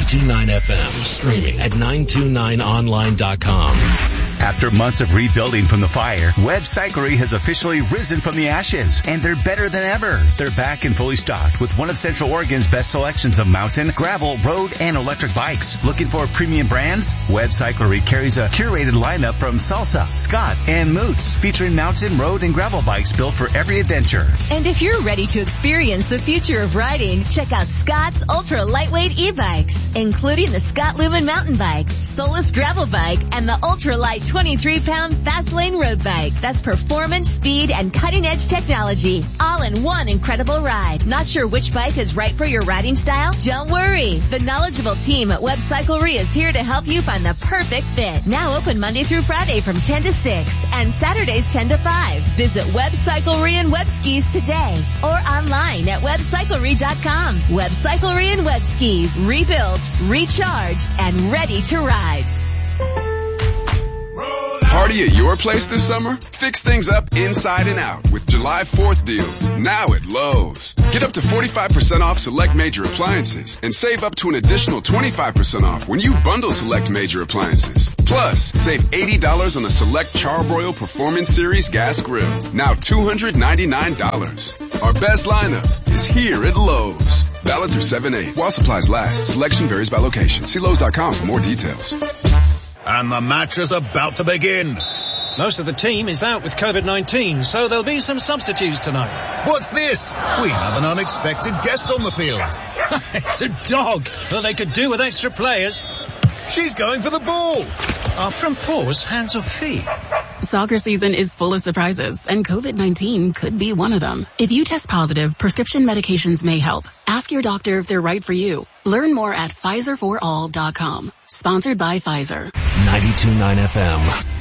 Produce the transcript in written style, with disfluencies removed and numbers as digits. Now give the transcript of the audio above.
92.9 FM. Streaming at 929online.com. After months of rebuilding from the fire, Webb Cyclery has officially risen from the ashes, and they're better than ever. They're back and fully stocked with one of Central Oregon's best selections of mountain, gravel, road, and electric bikes. Looking for premium brands? Webb Cyclery carries a curated lineup from Salsa, Scott, and Moots, featuring mountain, road, and gravel bikes built for every adventure. And if you're ready to experience the future of riding, check out Scott's ultra lightweight e-bikes, including the Scott Lumen mountain bike, Solus gravel bike, and the ultra light 23-pound fast lane road bike. That's performance, speed, and cutting-edge technology, all in one incredible ride. Not sure which bike is right for your riding style? Don't worry. The knowledgeable team at Webb Cyclery is here to help you find the perfect fit. Now open Monday through Friday from 10 to 6 and Saturdays 10 to 5. Visit Webb Cyclery and Webb Skis today or online at webcyclery.com. Webb Cyclery and Webb Skis, rebuilt, recharged, and ready to ride. Party at your place this summer? Fix things up inside and out with July 4th deals now at Lowe's. Get up to 45% off select major appliances and save up to an additional 25% off when you bundle select major appliances. Plus, save $80 on a select Charbroil Performance Series gas grill, now $299. Our best lineup is here at Lowe's. Valid through 7/8. While supplies last, selection varies by location. See Lowe's.com for more details. And the match is about to begin. Most of the team is out with COVID-19, so there'll be some substitutes tonight. What's this? We have an unexpected guest on the field. It's a dog. Well, they could do with extra players. She's going for the ball. Are front paws hands or feet? Soccer season is full of surprises, and COVID-19 could be one of them. If you test positive, prescription medications may help. Ask your doctor if they're right for you. Learn more at PfizerForAll.com. Sponsored by Pfizer. 92.9 FM.